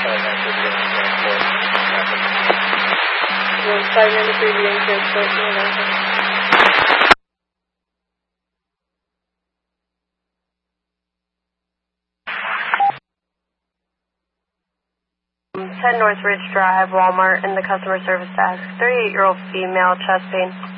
593 being transport to Atlanta. 10 North Ridge Drive, Walmart, in the customer service desk. 38-year-old female, chest pain.